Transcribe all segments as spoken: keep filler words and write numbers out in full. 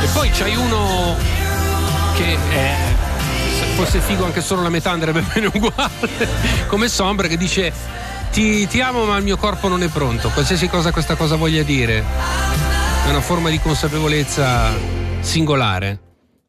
poi c'hai uno che è, se fosse figo anche solo la metà andrebbe bene uguale, come Sombra, che dice ti, ti amo ma il mio corpo non è pronto, qualsiasi cosa questa cosa voglia dire. È una forma di consapevolezza singolare.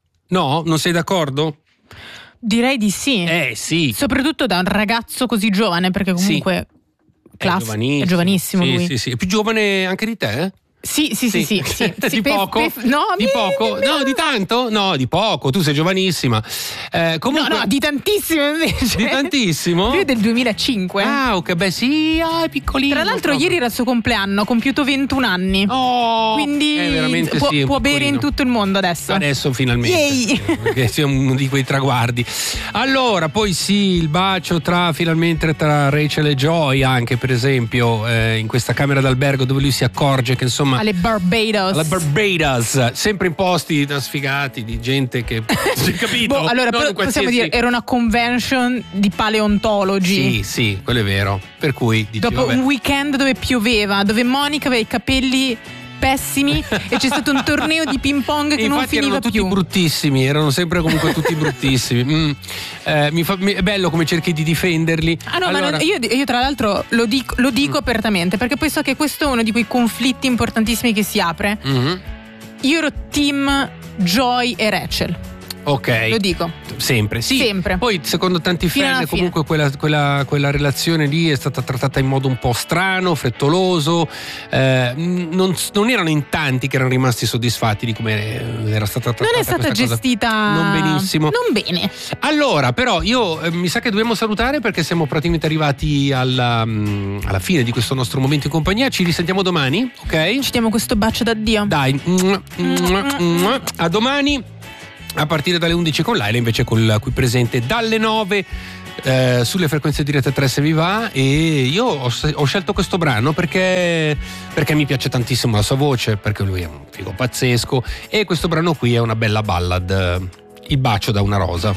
No? Non sei d'accordo? Direi di sì. Eh sì. Soprattutto da un ragazzo così giovane, perché comunque sì. class- è giovanissimo, è giovanissimo sì, lui. Sì, sì. È più giovane anche di te? Eh? Sì, sì, sì, sì, sì. Di sì, poco? pe- pe- no, di mi- poco? mi- No, di tanto? No, di poco, tu sei giovanissima. Eh, comunque... No, no, di tantissimo invece. Di tantissimo? Lui è del duemilacinque. Ah, ok, beh sì, ah, è piccolino. Tra l'altro proprio. ieri era il suo compleanno, ha compiuto ventuno anni. Oh, quindi eh, veramente può, sì, può bere piccolino. in tutto il mondo adesso. Adesso finalmente. Yay! Perché sia uno di quei traguardi. Allora, poi sì, il bacio tra finalmente tra Rachel e Joy, anche per esempio, eh, in questa camera d'albergo dove lui si accorge che insomma Alle Barbados. alla Barbados, sempre in posti da sfigati, di gente che hai capito? Boh, allora Non però qualsiasi- possiamo dire era una convention di paleontologi. Sì, sì, quello è vero. Per cui dici, Dopo vabbè. un weekend dove pioveva, dove Monica aveva i capelli pessimi e c'è stato un torneo di ping pong che E non infatti finiva erano tutti più. bruttissimi, erano sempre comunque tutti bruttissimi. Mm. Eh, mi fa, mi- è bello come cerchi di difenderli. Ah no, Allora- ma non- io, io tra l'altro lo dico, lo dico Mm. apertamente perché poi so che questo è uno di quei conflitti importantissimi che si apre. Mhm. Io ero team Joy e Rachel, Ok. lo dico. Sempre, sì. Sempre. Poi secondo tanti Fino fan alla comunque quella, quella, quella relazione lì è stata trattata in modo un po' strano, frettoloso. Eh, non, non erano in tanti che erano rimasti soddisfatti di come era stata trattata. Non è stata questa cosa. gestita Non benissimo. Non bene. Allora, però, io eh, mi sa che dobbiamo salutare perché siamo praticamente arrivati alla, mm, alla fine di questo nostro momento in compagnia. Ci risentiamo domani, ok? Ci diamo questo bacio d'addio. Dai, mua, mua, mua. A domani a partire dalle undici con Laila, invece col qui presente dalle nove eh, sulle frequenze dirette tre se vi va. E io ho, ho scelto questo brano perché, perché mi piace tantissimo la sua voce, perché lui è un figo pazzesco e questo brano qui è una bella ballad, Il bacio da una rosa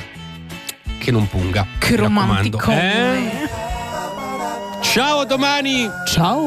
che non punga. Che mi raccomando. romantico. Eh? Ciao, a domani. Ciao.